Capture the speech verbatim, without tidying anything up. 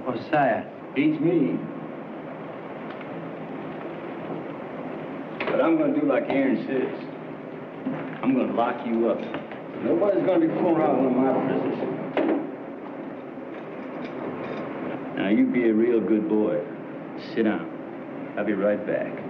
Josiah. Beats me. But I'm gonna do like Aaron says. I'm gonna lock you up. Nobody's gonna be fooling around with my position. Now you be a real good boy. Sit down. I'll be right back.